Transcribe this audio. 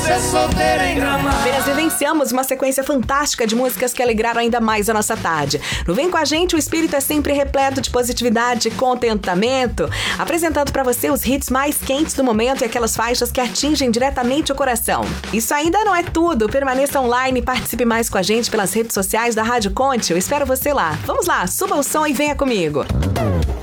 ser solteiro em Gramado. Apenas vivenciamos uma sequência fantástica de músicas que alegraram ainda mais a nossa tarde. No Vem Com a Gente, o espírito é sempre repleto de positividade e contentamento, apresentando pra você os hits mais quentes do momento e aquelas faixas que atingem diretamente o coração. Isso ainda não é tudo. Permaneça online e participe mais com a gente pelas redes sociais da Rádio Conte. Eu espero você lá. Vamos lá, suba o som e venha comigo.